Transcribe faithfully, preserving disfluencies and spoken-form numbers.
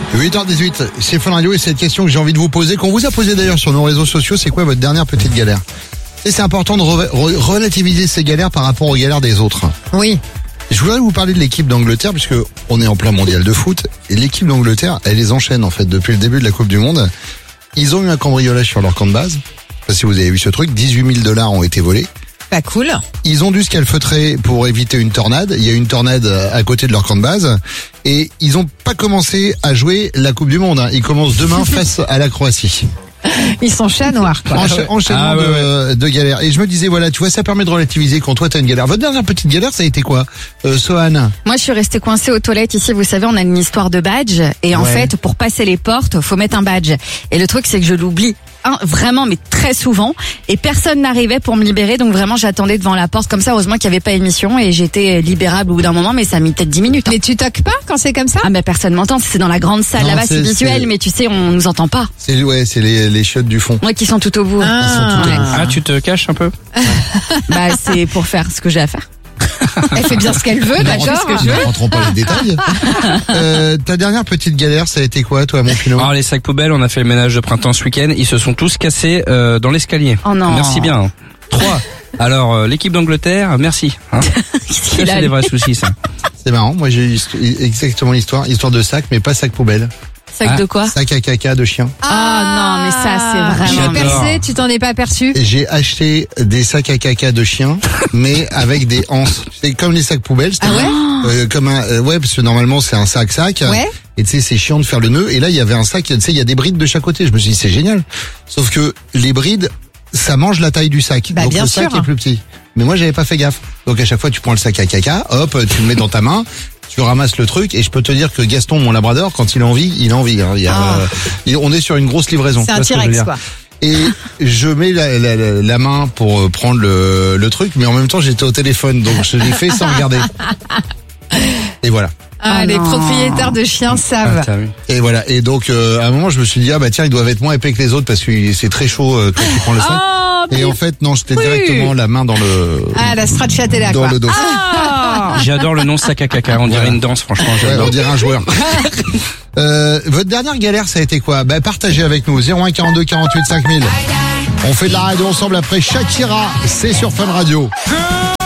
huit heures dix-huit, c'est Fun Radio et cette question que j'ai envie de vous poser, qu'on vous a posée d'ailleurs sur nos réseaux sociaux, c'est quoi votre dernière petite galère? Et c'est important de re- re- relativiser ces galères par rapport aux galères des autres. Oui. Je voudrais vous parler de l'équipe d'Angleterre puisque on est en plein mondial de foot et l'équipe d'Angleterre, elle les enchaîne en fait depuis le début de la Coupe du Monde. Ils ont eu un cambriolage sur leur camp de base. Je sais pas si vous avez vu ce truc, dix-huit mille dollars ont été volés. Pas cool. Ils ont dû se calfeutrer pour éviter une tornade. Il y a une tornade à côté de leur camp de base. Et ils ont pas commencé à jouer la Coupe du Monde. Ils commencent demain face à la Croatie. Ils sont chats noirs, quoi. Encha- enchaînement Ah, ouais, de, de galères. Et je me disais, voilà, tu vois, ça permet de relativiser quand toi t'as une galère. Votre dernière petite galère, ça a été quoi, euh, Sohan? Moi, je suis restée coincée aux toilettes ici. Vous savez, on a une histoire de badge. Et en Ouais. fait, pour passer les portes, faut mettre un badge. Et le truc, c'est que je l'oublie. Hein, vraiment, mais très souvent. Et personne n'arrivait pour me libérer. Donc vraiment, j'attendais devant la porte comme ça. Heureusement qu'il n'y avait pas émission. Et j'étais libérable au bout d'un moment. Mais ça a mis peut-être dix minutes. Hein. Mais tu toques pas quand c'est comme ça? Ah, mais personne m'entend. C'est dans la grande salle. Non, Là-bas, c'est- c'est visuel. c'est- Mais tu sais, on nous entend pas. C'est, ouais, c'est les, les chiottes du fond. Moi qui sont tout au bout. Ah. Ils sont tout au bout. Ah, tu te caches un peu? Bah, c'est pour faire ce que j'ai à faire. Elle fait bien ce qu'elle veut, d'accord? Ne rentrons pas les détails. euh, ta dernière petite galère, ça a été quoi, toi, mon Pinot? Alors les sacs poubelles, on a fait le ménage de printemps ce week-end, ils se sont tous cassés euh, dans l'escalier. Oh non. Merci bien. Hein. Trois. Alors euh, l'équipe d'Angleterre, merci. Hein. Qu'est-ce Ça, qu'il a, c'est des lui vrais soucis, ça. C'est marrant. Moi, j'ai eu histo- exactement l'histoire, histoire de sac, mais pas sac poubelle. Sac Ah. de quoi? Sac à caca de chien. Ah non, mais ça, c'est Tu vraiment... l'as J'adore. percé, tu t'en es pas aperçu? Et j'ai acheté des sacs à caca de chien, mais avec des anses. C'est comme les sacs poubelles. Ah ouais? Euh, comme un, euh, ouais, parce que normalement c'est un sac-sac. Ouais. Et tu sais, c'est chiant de faire le nœud. Et là, il y avait un sac, tu sais, il y a des brides de chaque côté. Je me suis dit, c'est génial. Sauf que les brides, ça mange la taille du sac. Bah, Donc bien le sac sûr. est plus petit. Mais moi, j'avais pas fait gaffe. Donc à chaque fois, tu prends le sac à caca, hop, tu le mets dans ta main. Tu ramasses le truc et je peux te dire que Gaston, mon labrador, quand il a envie, il a envie. Hein. Il y a, Ah. euh, il- on est sur une grosse livraison. C'est Tu un vois ce que je veux T-Rex, dire. quoi. Et je mets la, la, la, la main pour euh, prendre le, le truc, mais en même temps j'étais au téléphone, donc je l'ai fait sans regarder. Et voilà. Ah, Oh les non. propriétaires de chiens savent. Ah, t'as vu. Et voilà. Et donc euh, à un moment je me suis dit ah bah tiens ils doivent être moins épais que les autres parce que c'est très chaud euh, quand tu prends le sac. Oh, Et en fait non, j'étais oui. directement la main dans le ah, la stracciatella, dans quoi. le dos. Ah. J'adore le nom sac à caca, on dirait Voilà. une danse, franchement, Ouais, j'adore. on dirait un joueur. euh, votre dernière galère ça a été quoi? Bah partagez avec nous zéro un quarante-deux quarante-huit cinq mille. On fait de la radio ensemble après Shakira, c'est sur Fun Radio.